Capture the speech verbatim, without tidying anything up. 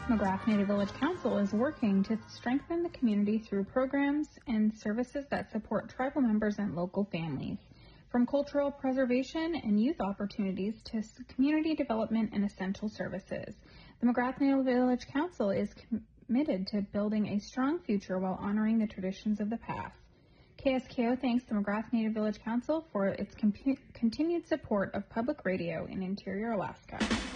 McGrath Native Village Council is working to strengthen the community through programs and services that support tribal members and local families. From cultural preservation and youth opportunities to community development and essential services, the McGrath Native Village Council is committed to building a strong future while honoring the traditions of the past. K S K O thanks the McGrath Native Village Council for its compu- continued support of public radio in Interior Alaska.